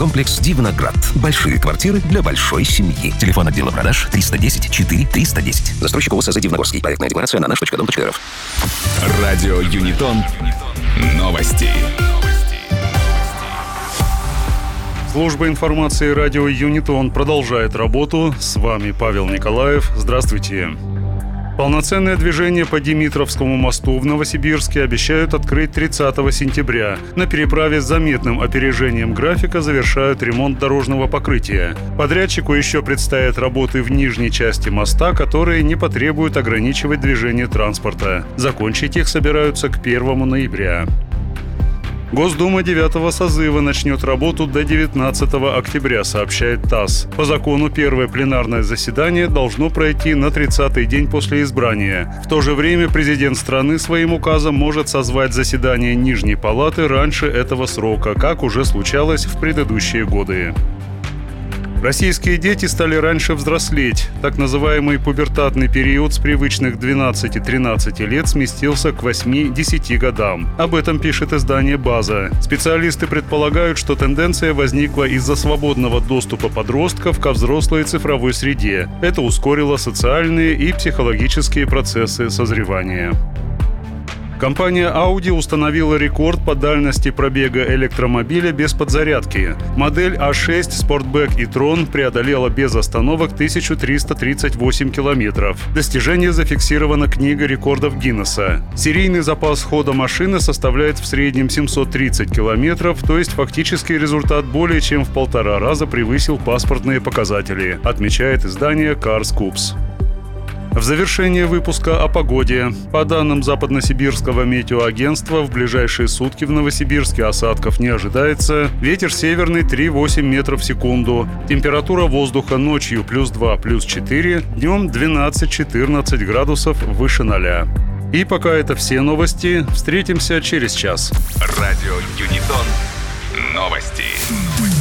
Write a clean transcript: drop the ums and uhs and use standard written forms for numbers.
комплекс «Дивноград». Большие квартиры для большой семьи. Телефон отдела продаж 310 4 310. Застройщик ОСЗ «Дивногорский». Проектная декларация на nаш.дом.рф. Радио Юнитон. Новости. Служба информации радио Юнитон продолжает работу. С вами Павел Николаев. Здравствуйте. Полноценное движение по Димитровскому мосту в Новосибирске обещают открыть 30 сентября. На переправе с заметным опережением графика завершают ремонт дорожного покрытия. Подрядчику еще предстоят работы в нижней части моста, которые не потребуют ограничивать движение транспорта. Закончить их собираются к 1 ноября. Госдума 9-го созыва начнет работу до 19 октября, сообщает ТАСС. По закону первое пленарное заседание должно пройти на 30-й день после избрания. В то же время президент страны своим указом может созвать заседание Нижней палаты раньше этого срока, как уже случалось в предыдущие годы. Российские дети стали раньше взрослеть. Так называемый пубертатный период с привычных 12-13 лет сместился к 8-10 годам. Об этом пишет издание «База». Специалисты предполагают, что тенденция возникла из-за свободного доступа подростков ко взрослой цифровой среде. Это ускорило социальные и психологические процессы созревания. Компания Audi установила рекорд по дальности пробега электромобиля без подзарядки. Модель A6, Sportback и Tron преодолела без остановок 1338 километров. Достижение зафиксировано книгой рекордов Гиннесса. Серийный запас хода машины составляет в среднем 730 километров, то есть фактический результат более чем в 1,5 раза превысил паспортные показатели, отмечает издание CarScoops. В завершение выпуска о погоде. По данным Западносибирского метеоагентства, в ближайшие сутки в Новосибирске осадков не ожидается. Ветер северный 3,8 метров в секунду. Температура воздуха ночью +2, +4, днем 12-14 градусов выше 0. И пока это все новости. Встретимся через час. Радио Юнитон. Новости.